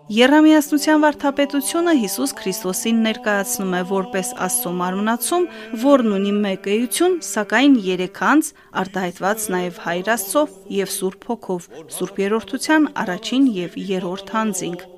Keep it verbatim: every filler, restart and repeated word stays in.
Եռամիասնության վարդապետությունը Հիսուս Քրիստոսին ներկայացնում է որպես Աստծո մարմնացում, որն ունի մեկ էություն, սակայն երեք անձ, արտահայտված նաև Հայր Աստծո և Սուրբ Հոգով, Սուրբ Երրորդության առաջին և երրորդ անձինք։